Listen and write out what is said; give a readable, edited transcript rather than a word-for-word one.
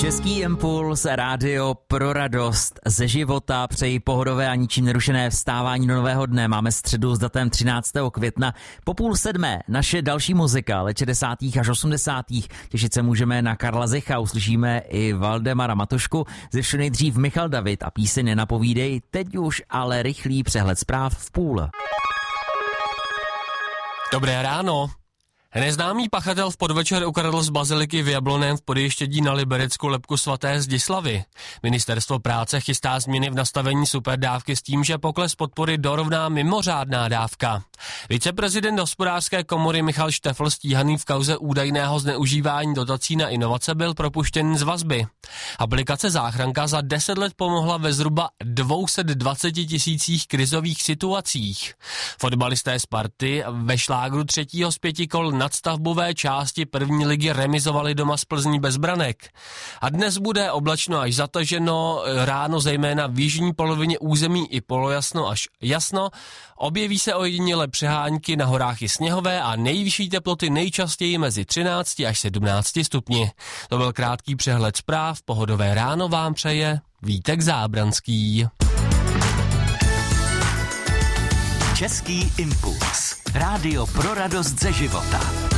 Český impuls, rádio pro radost ze života, přeji pohodové a ničím nerušené vstávání do nového dne. Máme středu s datem 13. května. Po 6:30 naše další muzika, let 60. až 80. Těšit se můžeme na Karla Zecha, uslyšíme i Valdemara Matošku, ze vše nejdřív Michal David a píseň Nenapovídej, teď už ale rychlý přehled zpráv v půl. Dobré ráno. Neznámý pachatel v podvečer ukradl z baziliky v Jablonném v Podještědí na Liberecku lebku svaté Zdislavy. Ministerstvo práce chystá změny v nastavení superdávky s tím, že pokles podpory dorovná mimořádná dávka. Viceprezident Hospodářské komory Michal Štefl, stíhaný v kauze údajného zneužívání dotací na inovace, byl propuštěn z vazby. Aplikace Záchranka za 10 let pomohla ve zhruba 220 000 krizových situacích. Fotbalisté Sparty ve šlágru 3. z 5 kol nadstavbové části první ligy remizovali doma z Plzní bez branek. A dnes bude oblačno až zataženo, ráno zejména v jižní polovině území i polojasno až jasno. Objeví se ojediněle přehánky, na horách i sněhové a nejvyšší teploty nejčastěji mezi 13 až 17 stupni. To byl krátký přehled zpráv, pohodové ráno vám přeje Vítek Zábranský. Český impuls. Rádio pro radost ze života.